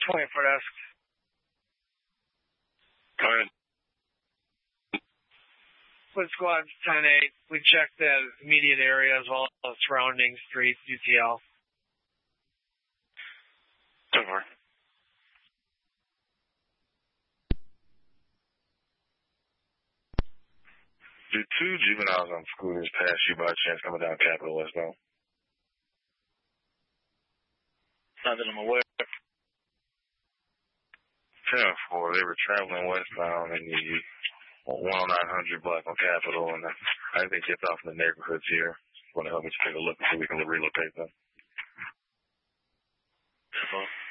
24 desk. Go ahead. With squad 10-8, we checked the immediate area as well as surrounding streets, UTL. Over. Do 2 juveniles on scooters pass you by chance coming down Capitol westbound? Not that I'm aware of. 10-4, they were traveling westbound and you 10900 block on Capitol, and I think they gets off in the neighborhoods here. Want to help me take a look and see if we can relocate them.